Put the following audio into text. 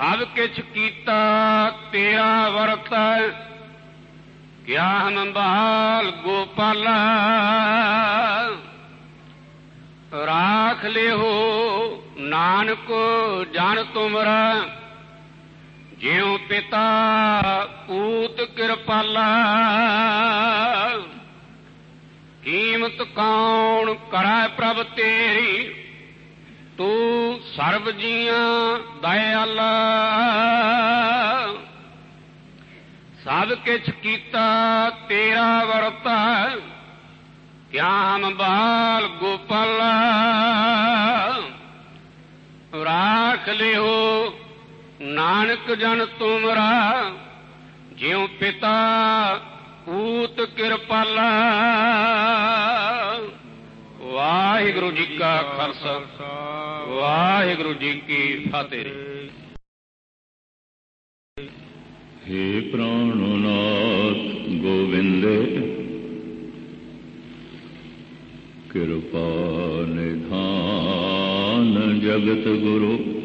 ਸਭ ਕਿਛ ਕੀਤਾ ਤੇਰਾ ਵਰਤੈ, ਕਿਆ ਹੰਬਾਲ ਗੋਪਾਲਾ। ਰਾਖ ਲਿਓ ਨਾਨਕ ਜਨ ਤੁਮਰਾ, ਜਿਉ ਪਿਤਾ ਪੂਤ ਕਿਰਪਾਲਾ। ਕੀਮਤ ਕੌਣ ਕਰੈ ਪ੍ਰਭ ਤੇਰੀ, ਤੂੰ ਸਰਬ ਜੀਆਂ ਦਇਆਲਾ। ਸਭ ਕਿਛ ਕੀਤਾ ਤੇਰਾ ਵਰਤੈ, ਕਿਆ ਹੰਬਾਲ ਗੋਪਾਲਾ। ਰਾਖ ਲਿਓ ਨਾਨਕ ਜਨ ਤੁਮਰਾ, ਜਿਉ ਪਿਤਾ ਪੂਤ ਕਿਰਪਾਲਾ। ਵਾਹਿਗੁਰੂ ਜੀ ਕਾ ਖਾਲਸਾ, ਵਾਹਿਗੁਰੂ ਜੀ ਕੀ ਫਤਿਹ। ਹੇ ਪ੍ਰਾਣਨਾਥ ਗੋਵਿੰਦ, ਕਿਰਪਾ ਨਿਧਾਨ ਜਗਤ ਗੁਰੂ।